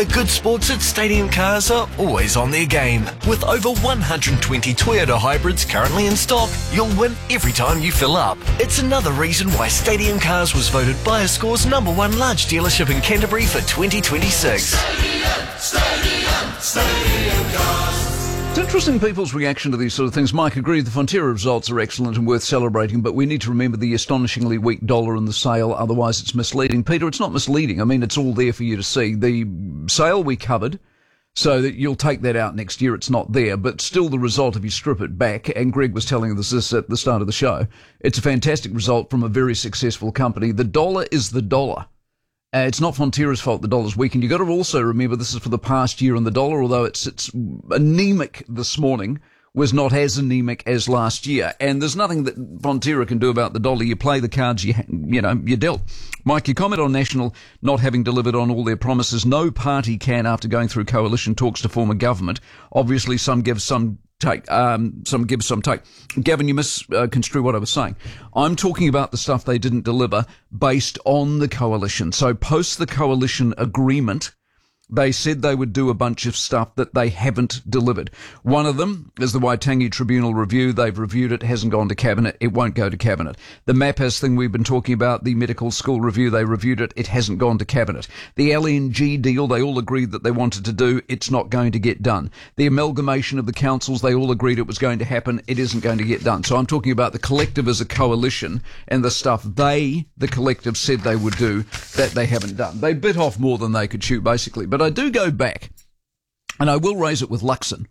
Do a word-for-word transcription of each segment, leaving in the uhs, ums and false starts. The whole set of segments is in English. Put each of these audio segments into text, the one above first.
Good Sports at Stadium Cars are always on their game. With over one hundred twenty Toyota hybrids currently in stock, you'll win every time you fill up. It's another reason why Stadium Cars was voted BuyerScore's number one large dealership in Canterbury for twenty twenty-six. Stadium, Stadium, Stadium Cars. It's interesting people's reaction to these sort of things. Mike agreed the Fonterra results are excellent and worth celebrating, but we need to remember the astonishingly weak dollar and the sale, otherwise it's misleading. Peter, it's not misleading. I mean, it's all there for you to see. The sale we covered, so that you'll take that out next year. It's not there, but still the result if you strip it back, and Greg was telling us this at the start of the show, it's a fantastic result from a very successful company. The dollar is the dollar. Uh, it's not Fonterra's fault the dollar's weakened. You've got to also remember this is for the past year, and the dollar, although it's it's anemic this morning, was not as anemic as last year. And there's nothing that Fonterra can do about the dollar. You play the cards you you know you dealt. Mike, you comment on National not having delivered on all their promises. No party can after going through coalition talks to form a government. Obviously, some give, some take. Um, some give, some take. Gavin, you misconstrue what I was saying. I'm talking about the stuff they didn't deliver based on the coalition. So post the coalition agreement, they said they would do a bunch of stuff that they haven't delivered. One of them is the Waitangi Tribunal review. They've reviewed it, hasn't gone to Cabinet. It won't go to Cabinet. The MAPAS thing we've been talking about, the medical school review, they reviewed it. It hasn't gone to Cabinet. The L N G deal, they all agreed that they wanted to do. It's not going to get done. The amalgamation of the councils, they all agreed it was going to happen. It isn't going to get done. So I'm talking about the collective as a coalition and the stuff they, the collective, said they would do that they haven't done. They bit off more than they could chew, basically. But I do go back, and I will raise it with Luxon,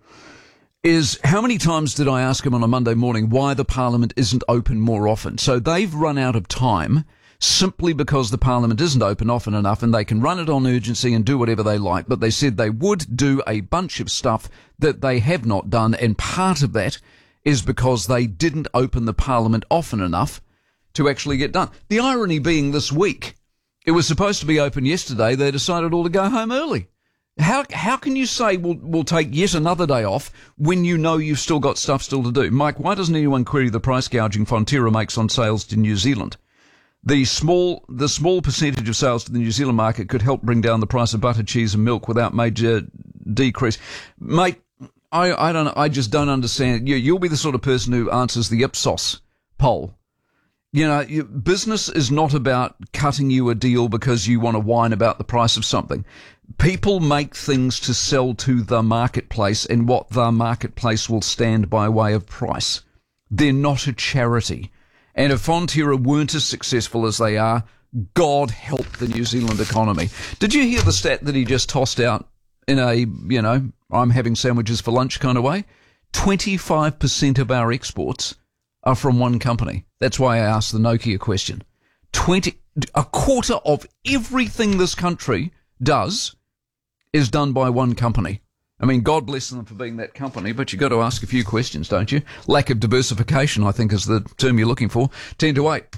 is how many times did I ask him on a Monday morning why the Parliament isn't open more often? So they've run out of time simply because the Parliament isn't open often enough, and they can run it on urgency and do whatever they like. But they said they would do a bunch of stuff that they have not done, and part of that is because they didn't open the Parliament often enough to actually get done. The irony being this week, it was supposed to be open yesterday. They decided all to go home early. How how can you say we'll, we'll take yet another day off when you know you've still got stuff still to do? Mike, why doesn't anyone query the price gouging Fonterra makes on sales to New Zealand? The small the small percentage of sales to the New Zealand market could help bring down the price of butter, cheese and milk without major decrease. Mate, I, I don't I just don't understand. You, you'll be the sort of person who answers the Ipsos poll. You know, business is not about cutting you a deal because you want to whine about the price of something. People make things to sell to the marketplace, and what the marketplace will stand by way of price. They're not a charity. And if Fonterra weren't as successful as they are, God help the New Zealand economy. Did you hear the stat that he just tossed out in a, you know, I'm having sandwiches for lunch kind of way? twenty-five percent of our exports are from one company. That's why I asked the Nokia question. Twenty, a quarter of everything this country does is done by one company. I mean, God bless them for being that company, but you've got to ask a few questions, don't you? Lack of diversification, I think, is the term you're looking for. ten to eight.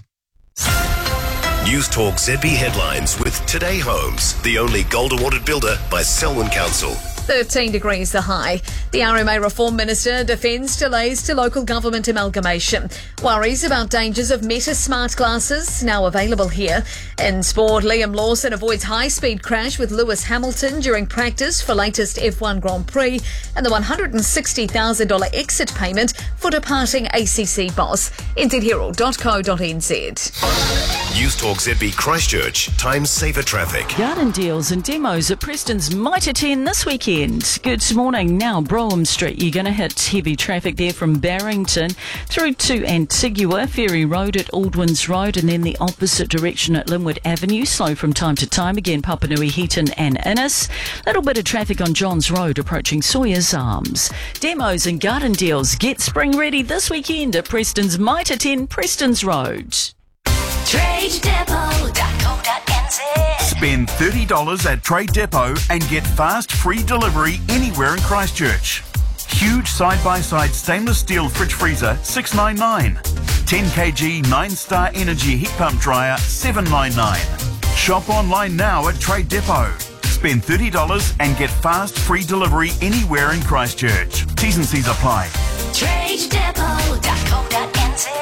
News Talk Z B headlines with Today Homes, the only gold awarded builder by Selwyn Council. thirteen degrees the high. The R M A Reform Minister defends delays to local government amalgamation. Worries about dangers of Meta smart glasses now available here. In sport, Liam Lawson avoids high-speed crash with Lewis Hamilton during practice for latest F one Grand Prix, and the one hundred sixty thousand dollars exit payment for departing A C C boss. n z herald dot co dot n z. News Talk Z B Christchurch, time saver traffic. Garden deals and demos at Preston's Mitre ten this weekend. Good morning. Now, Brougham Street, you're going to hit heavy traffic there from Barrington through to Antigua, Ferry Road at Aldwins Road, and then the opposite direction at Linwood Avenue. Slow from time to time. Again, Papanui, Heaton and Innes. Little bit of traffic on Johns Road approaching Sawyer's Arms. Demos and garden deals. Get spring ready this weekend at Preston's Mitre ten, Preston's Road. trade depot dot co dot n z. Spend thirty dollars at Trade Depot and get fast free delivery anywhere in Christchurch. Huge side-by-side stainless steel fridge freezer, six nine nine. ten kilogram nine star Energy heat pump dryer, seven nine nine. Shop online now at Trade Depot. Spend thirty dollars and get fast free delivery anywhere in Christchurch. T's and C's apply. trade depot dot co dot n z.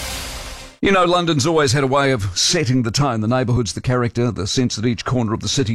You know, London's always had a way of setting the tone. The neighbourhoods, the character, the sense that each corner of the city